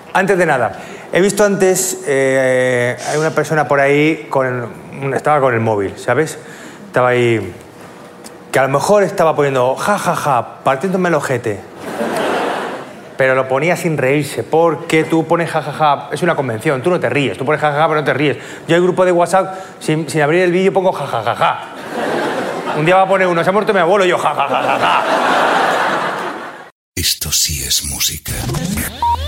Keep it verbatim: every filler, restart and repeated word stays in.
Antes de nada, he visto antes, eh, hay una persona por ahí, con, estaba con el móvil, ¿sabes? Estaba ahí, que a lo mejor estaba poniendo ja, ja, ja, partiéndome el ojete. Pero lo ponía sin reírse, porque tú pones ja, ja, ja, es una convención, tú no te ríes, tú pones ja, ja, ja, pero no te ríes. Yo en el grupo de WhatsApp, sin, sin abrir el vídeo, pongo ja, ja, ja, ja. Un día va a poner uno, se ha muerto mi abuelo, y yo ja, ja, ja, ja, ja. Esto sí es música.